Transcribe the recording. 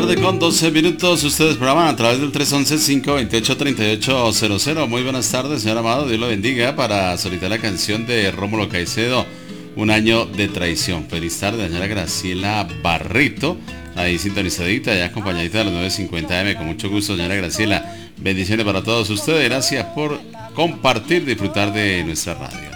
tarde con 12 minutos. Ustedes programan a través del 311-528-3800. Muy buenas tardes, señor Amado. Dios lo bendiga. Para solicitar la canción de Rómulo Caicedo, Un año de traición. Feliz tarde, señora Graciela Barrito. Ahí sintonizadita, ya acompañadita de las 9:50 AM. Con mucho gusto, señora Graciela. Bendiciones para todos ustedes. Gracias por compartir, disfrutar de nuestra radio.